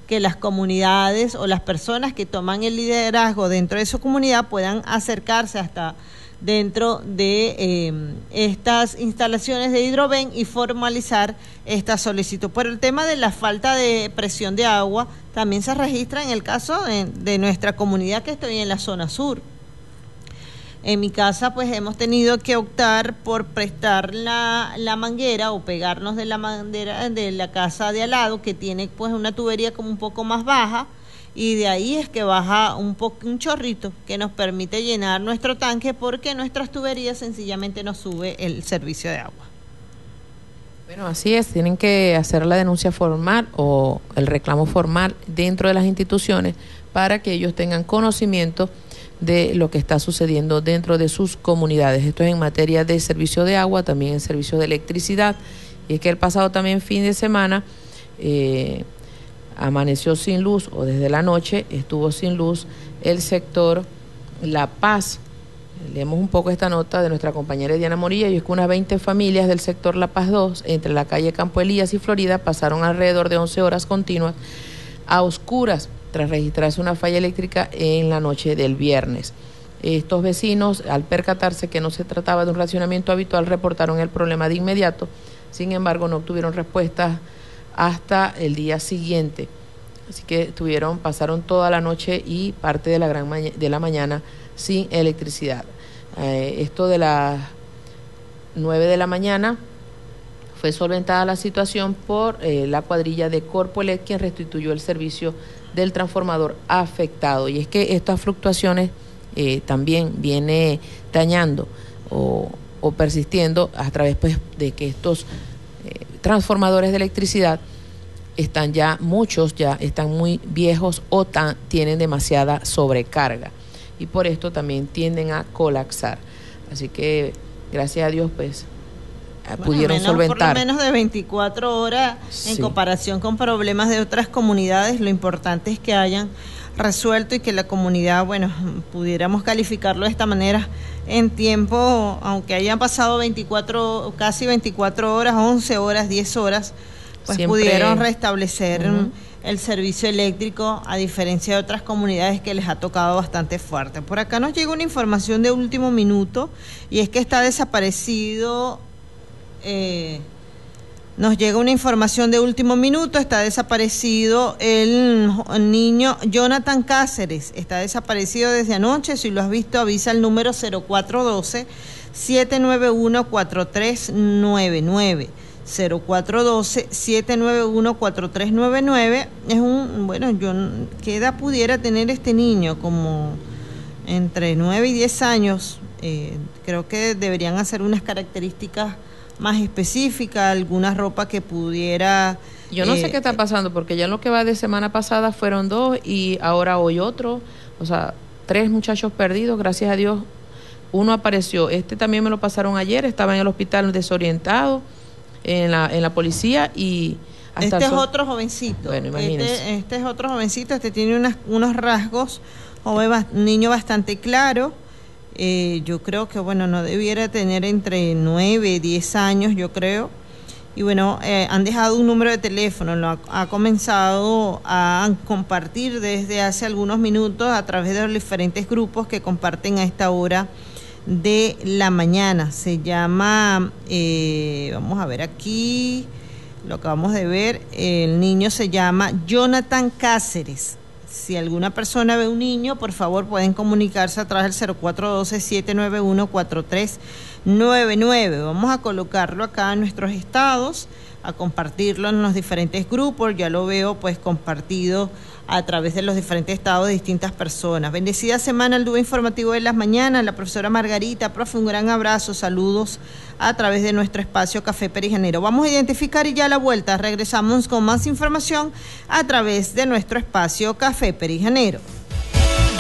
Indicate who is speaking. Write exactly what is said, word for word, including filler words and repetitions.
Speaker 1: que las comunidades o las personas que toman el liderazgo dentro de su comunidad puedan acercarse hasta dentro de eh, estas instalaciones de Hidroven y formalizar esta solicitud. Por el tema de la falta de presión de agua, también se registra en el caso de, de nuestra comunidad, que estoy en la zona sur. En mi casa, pues hemos tenido que optar por prestar la, la manguera o pegarnos de la manguera de la casa de al lado, que tiene pues una tubería como un poco más baja, y de ahí es que baja un poco un chorrito que nos permite llenar nuestro tanque, porque nuestras tuberías sencillamente nos sube el servicio de agua.
Speaker 2: Bueno, así es, tienen que hacer la denuncia formal o el reclamo formal dentro de las instituciones para que ellos tengan conocimiento de lo que está sucediendo dentro de sus comunidades. Esto es en materia de servicio de agua, también en servicio de electricidad. Y es que el pasado también fin de semana eh, amaneció sin luz, o desde la noche estuvo sin luz el sector La Paz. Leemos un poco esta nota de nuestra compañera Diana Morilla, y es que unas veinte familias del sector La Paz dos, entre la calle Campo Elías y Florida, pasaron alrededor de once horas continuas a oscuras tras registrarse una falla eléctrica en la noche del viernes. Estos vecinos, al percatarse que no se trataba de un racionamiento habitual, reportaron el problema de inmediato. Sin embargo, no obtuvieron respuestas hasta el día siguiente. Así que tuvieron, pasaron toda la noche y parte de la gran ma- de la mañana sin electricidad. Eh, esto de las nueve de la mañana fue solventada la situación por eh, la cuadrilla de Corpoelec, quien restituyó el servicio del transformador afectado. Y es que estas fluctuaciones eh, también viene dañando o, o persistiendo a través pues, de que estos eh, transformadores de electricidad están ya, muchos ya están muy viejos o tan, tienen demasiada sobrecarga, y por esto también tienden a colapsar. Así que gracias a Dios pues bueno, pudieron
Speaker 1: menos,
Speaker 2: solventar.
Speaker 1: Por lo menos de veinticuatro horas en
Speaker 2: sí.
Speaker 1: comparación con problemas de otras comunidades. Lo importante es que hayan resuelto y que la comunidad, bueno, pudiéramos calificarlo de esta manera, en tiempo, aunque hayan pasado veinticuatro, casi veinticuatro horas, once horas, diez horas, pues Siempre... pudieron restablecer uh-huh. el servicio eléctrico, a diferencia de otras comunidades que les ha tocado bastante fuerte. Por acá nos llega una información de último minuto, y es que está desaparecido... Eh, nos llega una información de último minuto, está desaparecido el niño Jonathan Cáceres, está desaparecido desde anoche. Si lo has visto, avisa al número cero cuatro uno dos, siete nueve uno, cuatro tres nueve nueve, cero cuatro uno dos, siete nueve uno, cuatro tres nueve nueve. Es un, bueno, yo, ¿qué edad pudiera tener este niño? Como entre nueve y diez años. Eh, creo que deberían hacer unas características más específica, alguna ropa que pudiera...
Speaker 2: Yo no
Speaker 1: eh,
Speaker 2: sé qué está pasando, porque ya en lo que va de semana pasada fueron dos y ahora hoy otro, o sea, tres muchachos perdidos, gracias a Dios, uno apareció. Este también me lo pasaron ayer, estaba en el hospital desorientado, en la, en la policía, y... Hasta
Speaker 1: este
Speaker 2: son...
Speaker 1: es otro jovencito,
Speaker 2: bueno, imagínense.
Speaker 1: Este, este es otro jovencito, este tiene unas, unos rasgos, joven, un niño bastante claro. Eh, yo creo que, bueno, no debiera tener entre nueve, diez años, yo creo. Y bueno, eh, han dejado un número de teléfono, lo ha, ha comenzado a compartir desde hace algunos minutos a través de los diferentes grupos que comparten a esta hora de la mañana. Se llama, eh, vamos a ver aquí, lo acabamos de ver, el niño se llama Jonathan Cáceres. Si alguna persona ve un niño, por favor pueden comunicarse a través del cero cuatro uno dos, siete nueve uno, cuatro tres nueve nueve. Vamos a colocarlo acá en nuestros estados, a compartirlo en los diferentes grupos. Ya lo veo pues compartido a través de los diferentes estados de distintas personas. Bendecida semana, el dúo informativo de las mañanas. La profesora Margarita, profe, un gran abrazo, saludos a través de nuestro espacio Café Perijanero. Vamos a identificar y ya a la vuelta regresamos con más información a través de nuestro espacio Café Perijanero.